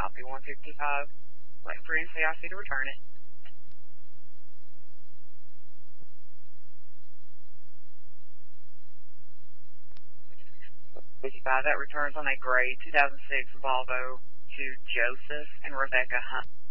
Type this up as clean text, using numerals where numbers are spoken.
copy. 155. Waiting for NCIC to return it. 55, that returns on a gray 2006 Volvo to Joseph and Rebecca Hunt.